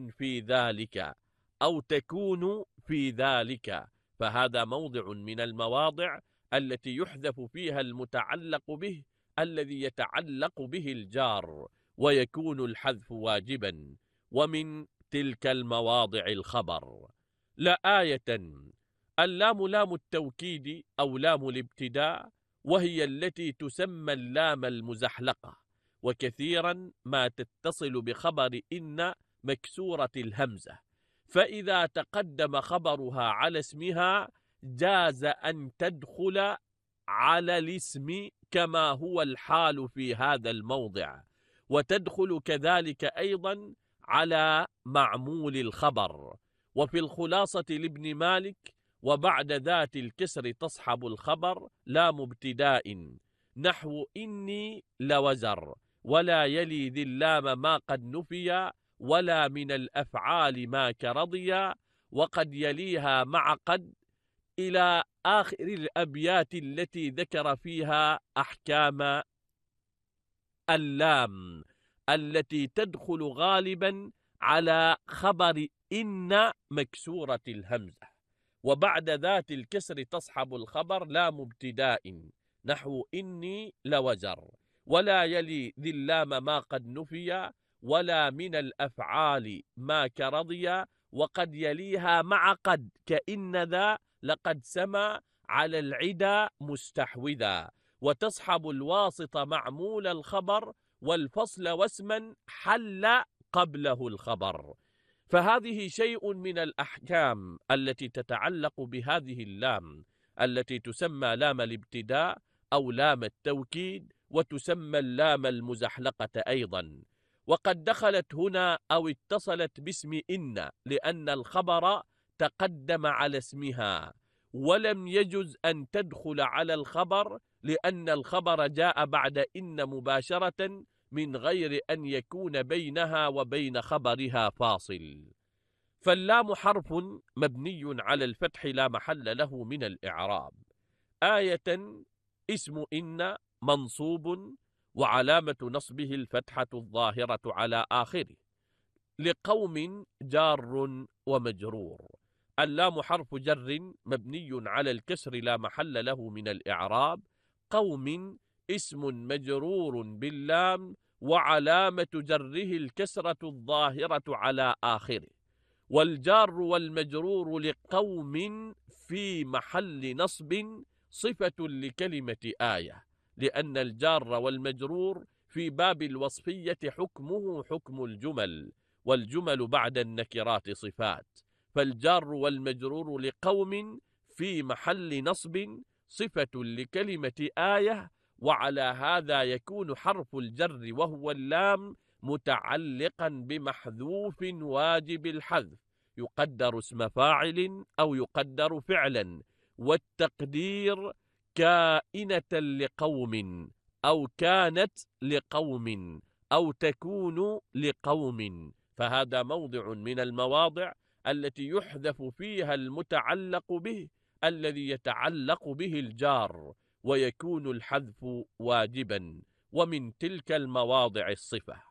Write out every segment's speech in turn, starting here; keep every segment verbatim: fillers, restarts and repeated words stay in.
في ذلك أو تكون في ذلك، فهذا موضع من المواضع التي يحذف فيها المتعلق به الذي يتعلق به الجار، ويكون الحذف واجبا. ومن تلك المواضع الخبر. لا آية. اللام لام التوكيد أو لام الابتداء، وهي التي تسمى اللام المزحلقة، وكثيرا ما تتصل بخبر إن مكسورة الهمزة، فإذا تقدم خبرها على اسمها جاز أن تدخل على الاسم كما هو الحال في هذا الموضع، وتدخل كذلك أيضا على معمول الخبر. وفي الخلاصة لابن مالك: وبعد ذات الكسر تصحب الخبر لام ابتداء، نحو إني لوزر، ولا يلي ذي اللام ما قد نفي، ولا من الأفعال ما كرضي، وقد يليها مع قد، إلى آخر الأبيات التي ذكر فيها أحكام اللام التي تدخل غالبا على خبر إن مكسورة الهمزة. وبعد ذات الكسر تصحب الخبر لام ابتداء، نحو إني لوزر، ولا يلي ذي اللام ما قد نفي، ولا من الأفعال ما كرضي، وقد يليها مع قد، كإن ذا لقد سما على العدا مستحوذا، وتصحب الواسط معمول الخبر والفصل واسما حل قبله الخبر. فهذه شيء من الأحكام التي تتعلق بهذه اللام التي تسمى لام الابتداء أو لام التوكيد، وتسمى اللام المزحلقة أيضا. وقد دخلت هنا أو اتصلت باسم إن لأن الخبر تقدم على اسمها، ولم يجز أن تدخل على الخبر لأن الخبر جاء بعد إن مباشرة من غير أن يكون بينها وبين خبرها فاصل. فاللام حرف مبني على الفتح لا محل له من الإعراب. آية اسم إن منصوب وعلامة نصبه الفتحة الظاهرة على آخره. لقوم جار ومجرور. اللام حرف جر مبني على الكسر لا محل له من الإعراب. قوم اسم مجرور باللام وعلامة جره الكسرة الظاهرة على آخره. والجار والمجرور لقوم في محل نصب صفة لكلمة آية، لأن الجار والمجرور في باب الوصفية حكمه حكم الجمل، والجمل بعد النكرات صفات. فالجار والمجرور لقوم في محل نصب صفة لكلمة آية، وعلى هذا يكون حرف الجر وهو اللام متعلقا بمحذوف واجب الحذف، يقدر اسم فاعل أو يقدر فعلا، والتقدير كائنة لقوم أو كانت لقوم أو تكون لقوم. فهذا موضع من المواضع التي يحذف فيها المتعلق به الذي يتعلق به الجار، ويكون الحذف واجبا. ومن تلك المواضع الصفة.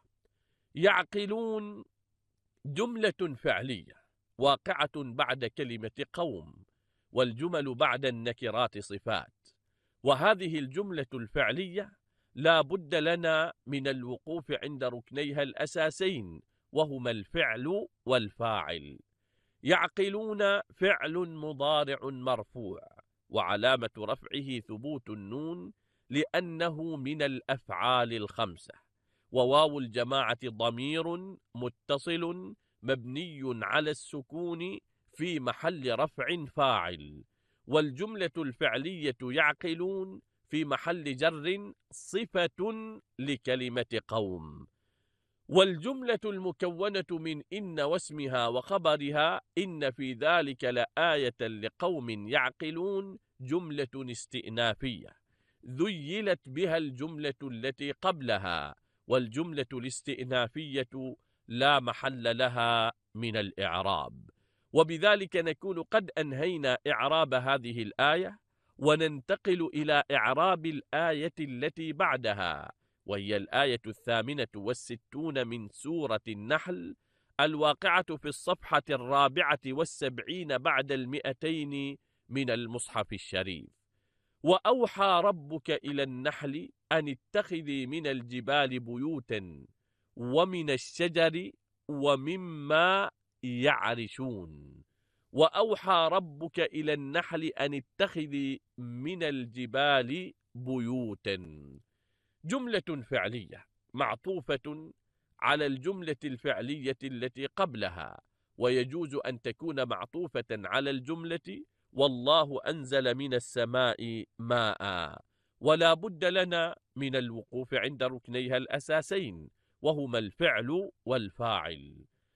يعقلون جملة فعلية واقعة بعد كلمة قوم، والجمل بعد النكرات صفات. وهذه الجملة الفعلية لا بد لنا من الوقوف عند ركنيها الأساسين، وهما الفعل والفاعل. يعقلون فعل مضارع مرفوع، وعلامة رفعه ثبوت النون لأنه من الأفعال الخمسة. وواو الجماعة ضمير متصل مبني على السكون في محل رفع فاعل. والجملة الفعلية يعقلون في محل جر صفة لكلمة قوم. والجملة المكونة من إن واسمها وخبرها إن في ذلك لآية لقوم يعقلون جملة استئنافية ذيلت بها الجملة التي قبلها، والجملة الاستئنافية لا محل لها من الإعراب. وبذلك نكون قد أنهينا إعراب هذه الآية، وننتقل إلى إعراب الآية التي بعدها، وهي الآية الثامنة والستون من سورة النحل، الواقعة في الصفحة الرابعة والسبعين بعد المئتين من المصحف الشريف. وأوحى ربك إلى النحل أن اتخذي من الجبال بيوتا ومن الشجر ومما يعرشون. وأوحى ربك إلى النحل أن اتخذي من الجبال بيوتا. جملة فعلية معطوفة على الجملة الفعلية التي قبلها، ويجوز أن تكون معطوفة على الجملة والله أنزل من السماء ماء. ولا بد لنا من الوقوف عند ركنيها الأساسين، وهما الفعل والفاعل.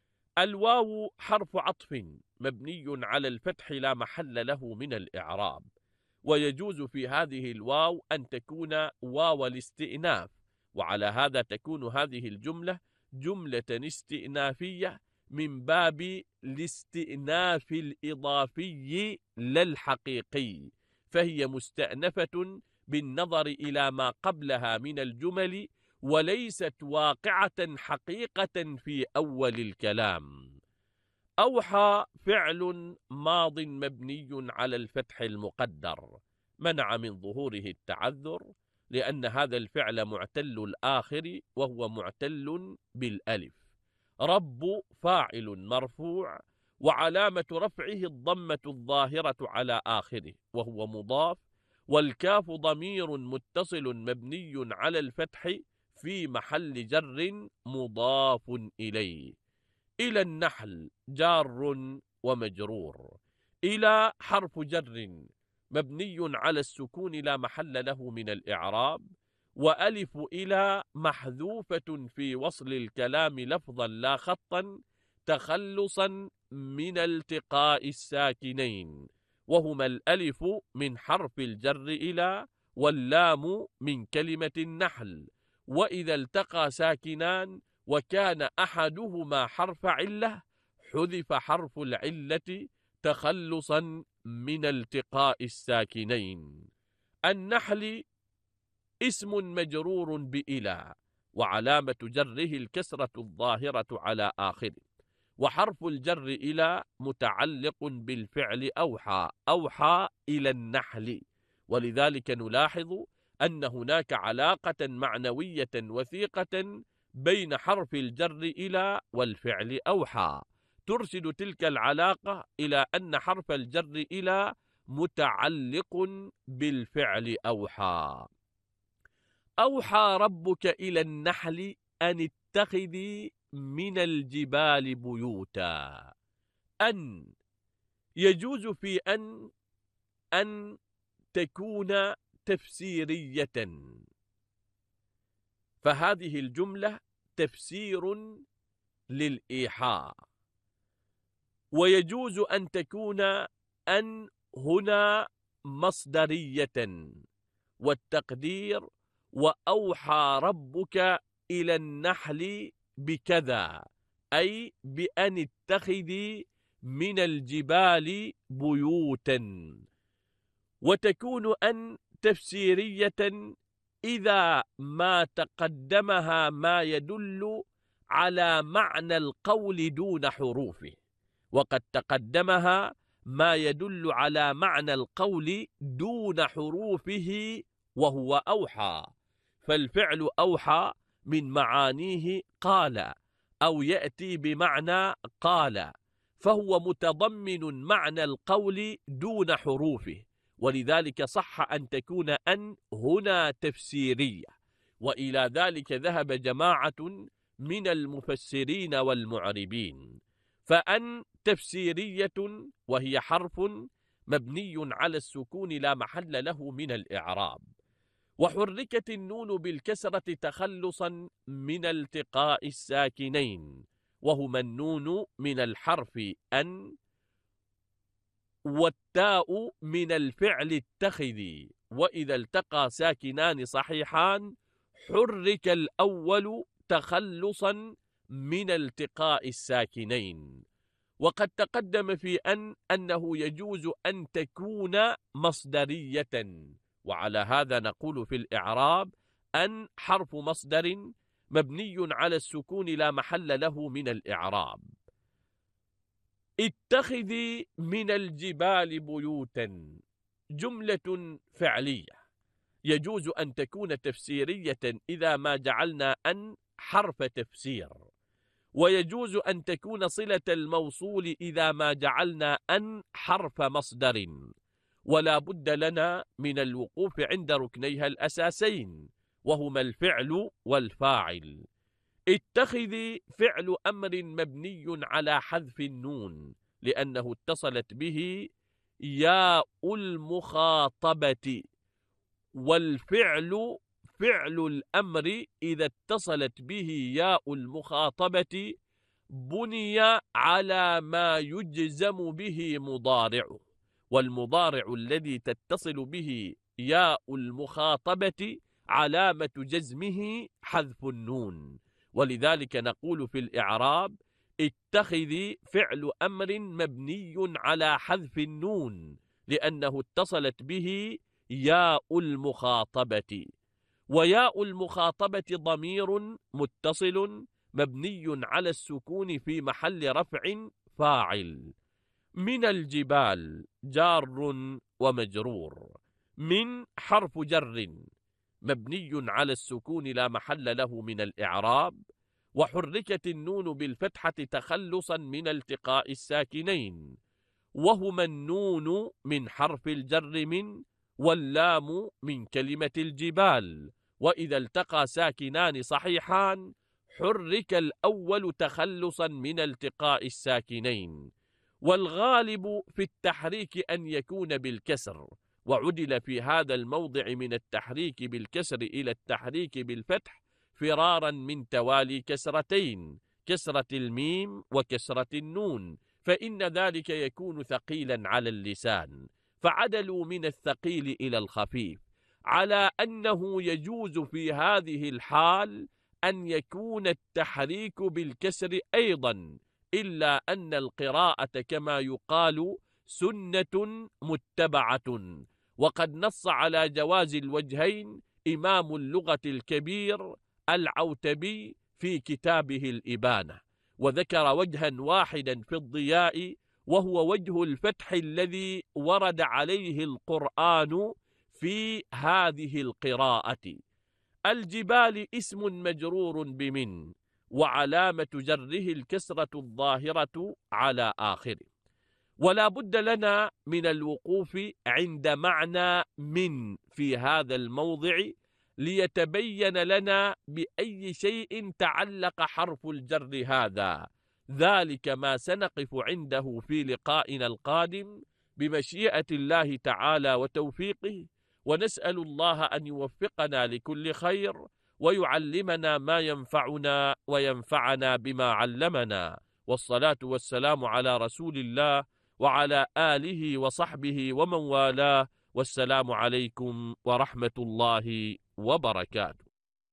الواو حرف عطف مبني على الفتح لا محل له من الإعراب، ويجوز في هذه الواو أن تكون واو الاستئناف، وعلى هذا تكون هذه الجملة جملة استئنافية من باب الاستئناف الإضافي لا الحقيقي، فهي مستأنفة بالنظر إلى ما قبلها من الجمل، وليست واقعة حقيقة في أول الكلام. أوحى فعل ماض مبني على الفتح المقدر، منع من ظهوره التعذر لأن هذا الفعل معتل الآخر وهو معتل بالألف. رب فاعل مرفوع وعلامة رفعه الضمة الظاهرة على آخره وهو مضاف، والكاف ضمير متصل مبني على الفتح في محل جر مضاف إليه. إلى النحل جار ومجرور. إلى حرف جر مبني على السكون لا محل له من الإعراب، وألف إلى محذوفة في وصل الكلام لفظا لا خطا تخلصا من التقاء الساكنين، وهما الألف من حرف الجر إلى واللام من كلمة النحل. وإذا التقى ساكنان وكان أحدهما حرف علة حذف حرف العلة تخلصا من التقاء الساكنين. النحل اسم مجرور بإلى وعلامة جره الكسرة الظاهرة على آخره، وحرف الجر إلى متعلق بالفعل أوحى، أوحى إلى النحل، ولذلك نلاحظ أن هناك علاقة معنوية وثيقة بين حرف الجر إلى والفعل أوحى، ترشد تلك العلاقة إلى أن حرف الجر إلى متعلق بالفعل أوحى. أوحى ربك إلى النحل أن اتخذي من الجبال بيوتا. أن يجوز في أن أن تكون تفسيرية، فهذه الجملة تفسير للإيحاء. ويجوز أن تكون أن هنا مصدرية، والتقدير وأوحى ربك إلى النحل بكذا، أي بأن اتخذي من الجبال بيوتا. وتكون أن تفسيرية إذا ما تقدمها ما يدل على معنى القول دون حروفه، وقد تقدمها ما يدل على معنى القول دون حروفه وهو أوحى. فالفعل أوحى من معانيه قال أو يأتي بمعنى قال، فهو متضمن معنى القول دون حروفه، ولذلك صح أن تكون أن هنا تفسيرية. وإلى ذلك ذهب جماعة من المفسرين والمعربين، فأن تفسيرية وهي حرف مبني على السكون لا محل له من الإعراب، وحركت النون بالكسرة تخلصا من التقاء الساكنين، وهما النون من الحرف أن والتاء من الفعل اتخذي، وإذا التقى ساكنان صحيحان حرك الأول تخلصا من التقاء الساكنين. وقد تقدم في أن أنه يجوز أن تكون مصدرية، وعلى هذا نقول في الإعراب أن حرف مصدر مبني على السكون لا محل له من الإعراب. اتخذي من الجبال بيوتا جملة فعلية يجوز أن تكون تفسيرية إذا ما جعلنا أن حرف تفسير، ويجوز أن تكون صلة الموصول إذا ما جعلنا أن حرف مصدر، ولا بد لنا من الوقوف عند ركنيها الأساسين وهما الفعل والفاعل. اتخذي فعل أمر مبني على حذف النون لأنه اتصلت به ياء المخاطبة، والفعل فعل الأمر إذا اتصلت به ياء المخاطبة بني على ما يجزم به مضارعه، والمضارع الذي تتصل به ياء المخاطبة علامة جزمه حذف النون، ولذلك نقول في الإعراب اتخذي فعل أمر مبني على حذف النون لأنه اتصلت به ياء المخاطبة، وياء المخاطبة ضمير متصل مبني على السكون في محل رفع فاعل. من الجبال جار ومجرور، من حرف جر مبني على السكون لا محل له من الإعراب، وحركت النون بالفتحة تخلصا من التقاء الساكنين، وهما النون من حرف الجر من، واللام من كلمة الجبال، وإذا التقى ساكنان صحيحان حرك الأول تخلصا من التقاء الساكنين، والغالب في التحريك أن يكون بالكسر، وعدل في هذا الموضع من التحريك بالكسر إلى التحريك بالفتح فرارا من توالي كسرتين، كسرة الميم وكسرة النون، فإن ذلك يكون ثقيلا على اللسان، فعدلوا من الثقيل إلى الخفيف، على أنه يجوز في هذه الحال أن يكون التحريك بالكسر أيضا، إلا أن القراءة كما يقال سنة متبعة، وقد نص على جواز الوجهين إمام اللغة الكبير العوتبي في كتابه الإبانة، وذكر وجها واحدا في الضياء وهو وجه الفتح الذي ورد عليه القرآن في هذه القراءة. الجبال اسم مجرور بمن، وعلامة جره الكسرة الظاهرة على آخره، ولا بد لنا من الوقوف عند معنى من في هذا الموضع ليتبين لنا بأي شيء تعلق حرف الجر هذا، ذلك ما سنقف عنده في لقائنا القادم بمشيئة الله تعالى وتوفيقه، ونسأل الله أن يوفقنا لكل خير ويعلمنا ما ينفعنا وينفعنا بما علمنا، والصلاة والسلام على رسول الله وعلى آله وصحبه ومن والاه، والسلام عليكم ورحمة الله وبركاته.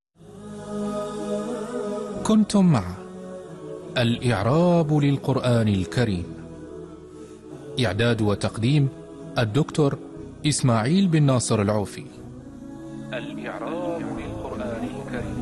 كنتم مع الإعراب للقرآن الكريم، إعداد وتقديم الدكتور إسماعيل بن ناصر العوفي. الإعراب للقرآن الكريم.